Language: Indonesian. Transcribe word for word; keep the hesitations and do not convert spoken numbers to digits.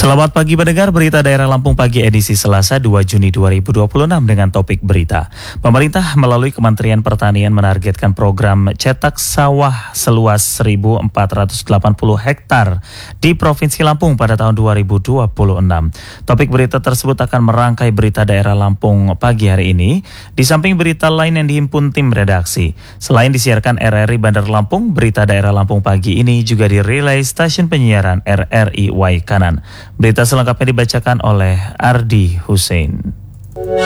Selamat pagi pendengar, berita daerah Lampung pagi edisi Selasa dua Juni dua ribu dua puluh enam dengan topik berita. Pemerintah melalui Kementerian Pertanian menargetkan program cetak sawah seluas seribu empat ratus delapan puluh hektar di Provinsi Lampung pada tahun dua ribu dua puluh enam. Topik berita tersebut akan merangkai berita daerah Lampung pagi hari ini, di samping berita lain yang dihimpun tim redaksi. Selain disiarkan R R I Bandar Lampung, berita daerah Lampung pagi ini juga dirilai stasiun penyiaran R R I Waikanan. Berita selengkapnya dibacakan oleh Ardi Hussein.